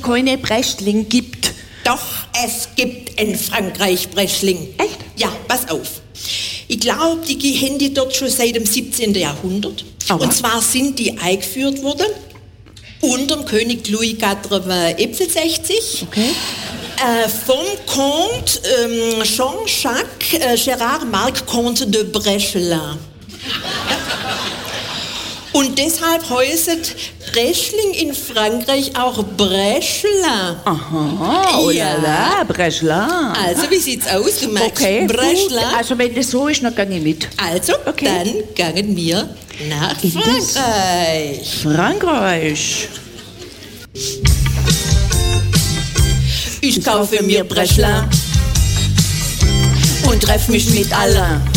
keine Breschling gibt. Doch, es gibt in Frankreich Breschling. Echt? Ja, pass auf. Ich glaube, die haben die dort schon seit dem 17. Jahrhundert. Aber? Und zwar sind die eingeführt worden unter dem König Louis XIV. Okay. Vom Comte Jean-Jacques Gérard Marc Comte de Brechelin. Und deshalb heißt Breschling in Frankreich auch Brechelin. Aha, oh Ja. la la, Breschling. Also, wie sieht's aus? Du magst Okay, gut. Brechelin? Also wenn das so ist, dann gehe ich mit. Also, Okay. dann gehen wir nach In das- Frankreich. Frankreich. Ich kaufe mir Brechelin und treff mich mit allen.